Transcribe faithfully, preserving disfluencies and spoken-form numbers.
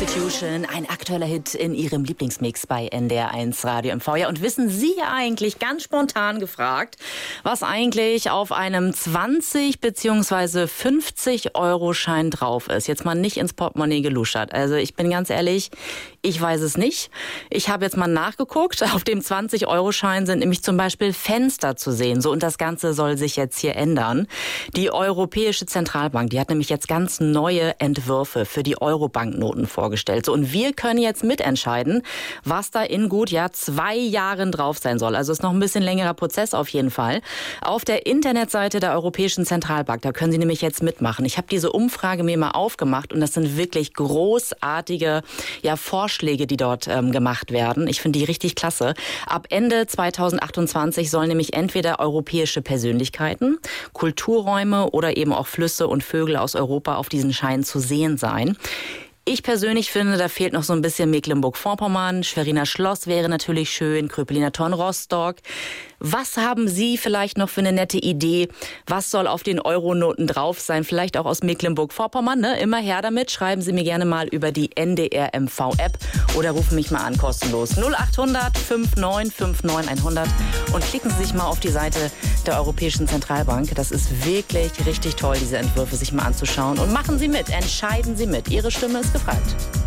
Substitution, ein aktueller Hit in Ihrem Lieblingsmix bei N D R eins Radio M V. Ja, und wissen Sie eigentlich, ganz spontan gefragt, was eigentlich auf einem zwanzig bzw. fünfzig Euro Schein drauf ist? Jetzt mal nicht ins Portemonnaie geluschert. Also ich bin ganz ehrlich, ich weiß es nicht. Ich habe jetzt mal nachgeguckt. Auf dem zwanzig Euro Schein sind nämlich zum Beispiel Fenster zu sehen. So, und das Ganze soll sich jetzt hier ändern. Die Europäische Zentralbank, die hat nämlich jetzt ganz neue Entwürfe für die Euro-Banknoten vorgestellt. So, und wir können jetzt mitentscheiden, was da in gut ja zwei Jahren drauf sein soll. Also ist noch ein bisschen längerer Prozess auf jeden Fall. Auf der Internetseite der Europäischen Zentralbank, da können Sie nämlich jetzt mitmachen. Ich habe diese Umfrage mir mal aufgemacht und das sind wirklich großartige ja, Vorschläge, die dort ähm, gemacht werden. Ich finde die richtig klasse. Ab Ende zweitausendachtundzwanzig sollen nämlich entweder europäische Persönlichkeiten, Kulturräume oder eben auch Flüsse und Vögel aus Europa auf diesen Scheinen zu sehen sein. Ich persönlich finde, da fehlt noch so ein bisschen Mecklenburg-Vorpommern. Schweriner Schloss wäre natürlich schön, Kröpeliner Torn Rostock. Was haben Sie vielleicht noch für eine nette Idee? Was soll auf den Euronoten drauf sein? Vielleicht auch aus Mecklenburg-Vorpommern, ne? Immer her damit. Schreiben Sie mir gerne mal über die N D R M V-App oder rufen mich mal an, kostenlos. null achthundert neunundfünfzig neunundfünfzig hundert und klicken Sie sich mal auf die Seite der Europäischen Zentralbank. Das ist wirklich richtig toll, diese Entwürfe sich mal anzuschauen. Und machen Sie mit, entscheiden Sie mit. Ihre Stimme ist gefragt.